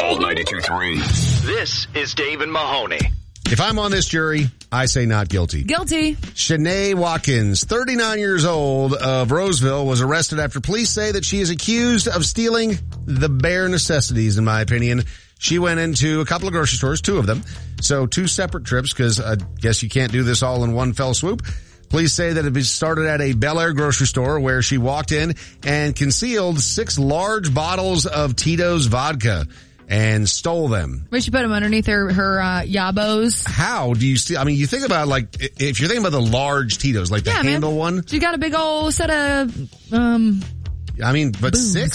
Alt 92.3. This is Dave and Mahoney. If I'm on this jury, I say not guilty. Guilty. Shanae Watkins, 39 years old, of Roseville, was arrested after police say that she is accused of stealing the bare necessities, in my opinion. She went into a couple of grocery stores, 2 of them. So 2 separate trips, because I guess you can't do this all in one fell swoop. Police say that it started at a Bel Air grocery store where she walked in and concealed 6 large bottles of Tito's vodka and stole them. But she put them underneath her yabos. How do you steal? I mean, you think about, like, if you're thinking about the large Tito's, like the handle one. She got a big old set of, I mean, but booze. 6?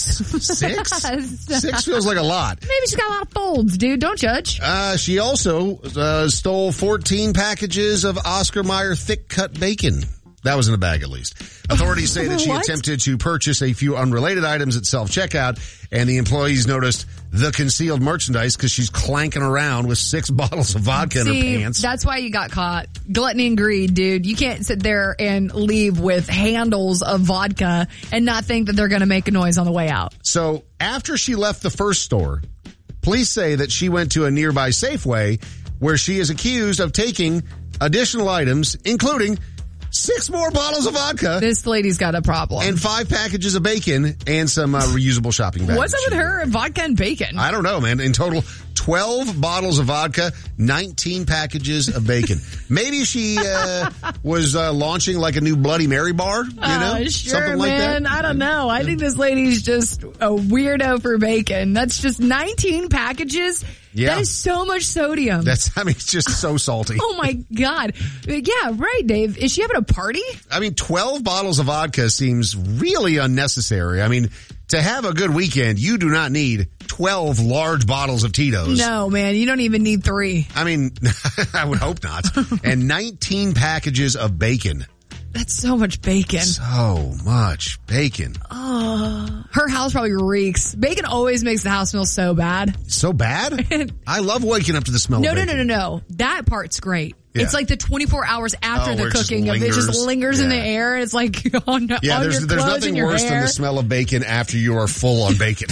6 feels like a lot. Maybe she's got a lot of folds, dude. Don't judge. She also stole 14 packages of Oscar Mayer thick cut bacon. That was in a bag, at least. Authorities say that she attempted to purchase a few unrelated items at self-checkout, and the employees noticed the concealed merchandise because she's clanking around with 6 bottles of vodka in her pants. That's why you got caught. Gluttony and greed, dude. You can't sit there and leave with handles of vodka and not think that they're going to make a noise on the way out. So after she left the first store, police say that she went to a nearby Safeway where she is accused of taking additional items, including 6 more bottles of vodka. This lady's got a problem. And 5 packages of bacon and some reusable shopping bags. What's up with her and vodka and bacon? I don't know, man. In total, 12 bottles of vodka, 19 packages of bacon. Maybe she was launching like a new Bloody Mary bar, you know? Sure, something like man. that. I don't know. I think this lady's just a weirdo for bacon. That's just 19 packages. Yeah. That is so much sodium. It's just so salty. Oh my God. Yeah, right, Dave. Is she having a party? I mean, 12 bottles of vodka seems really unnecessary. I mean, to have a good weekend, you do not need 12 large bottles of Tito's. No, man. You don't even need 3. I mean, I would hope not. And 19 packages of bacon. That's so much bacon. So much bacon. Her house probably reeks. Bacon always makes the house smell so bad. So bad? I love waking up to the smell of bacon. No. That part's great. Yeah. It's like the 24 hours after the cooking of it just lingers in the air. It's like on your clothes there's nothing worse than the smell of bacon after you are full on bacon.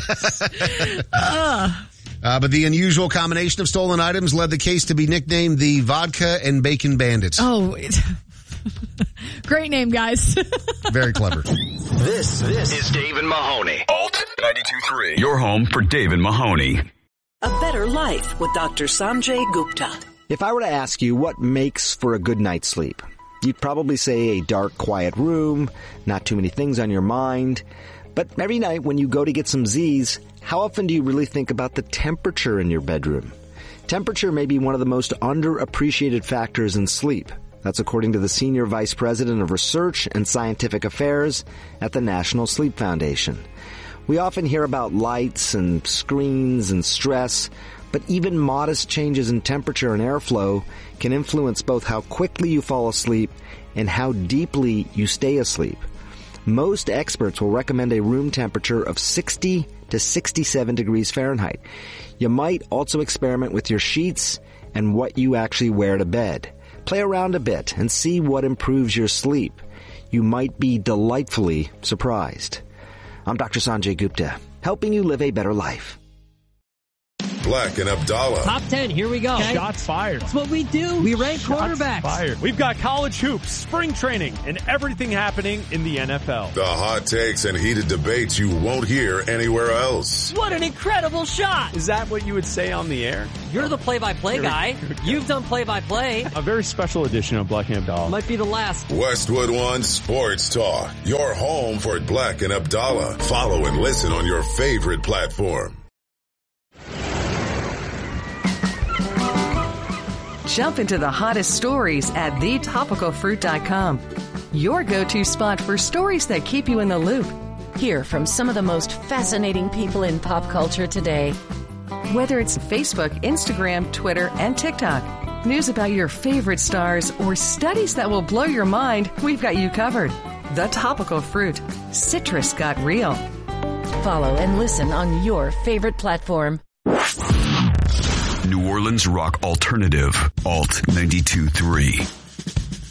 But the unusual combination of stolen items led the case to be nicknamed the Vodka and Bacon Bandit. Oh, great name, guys. Very clever. This is Dave and Mahoney. Alt 92.3. Your home for Dave and Mahoney. A better life with Dr. Sanjay Gupta. If I were to ask you what makes for a good night's sleep, you'd probably say a dark, quiet room, not too many things on your mind. But every night when you go to get some Z's, how often do you really think about the temperature in your bedroom? Temperature may be one of the most underappreciated factors in sleep. That's according to the Senior Vice President of Research and Scientific Affairs at the National Sleep Foundation. We often hear about lights and screens and stress, but even modest changes in temperature and airflow can influence both how quickly you fall asleep and how deeply you stay asleep. Most experts will recommend a room temperature of 60 to 67 degrees Fahrenheit. You might also experiment with your sheets and what you actually wear to bed. Play around a bit and see what improves your sleep. You might be delightfully surprised. I'm Dr. Sanjay Gupta, helping you live a better life. Black and Abdallah. Top 10, here we go. Okay? Shots fired. That's what we do. We rank quarterbacks. Fired. We've got college hoops, spring training, and everything happening in the NFL. The hot takes and heated debates you won't hear anywhere else. What an incredible shot. Is that what you would say on the air? You're the play-by-play guy. You've done play-by-play. A very special edition of Black and Abdallah. Might be the last. Westwood One Sports Talk. Your home for Black and Abdallah. Follow and listen on your favorite platform. Jump into the hottest stories at thetopicalfruit.com. Your go-to spot for stories that keep you in the loop. Hear from some of the most fascinating people in pop culture today. Whether it's Facebook, Instagram, Twitter, and TikTok, news about your favorite stars, or studies that will blow your mind, we've got you covered. The Topical Fruit. Citrus got real. Follow and listen on your favorite platform. New Orleans rock alternative. Alt 92.3.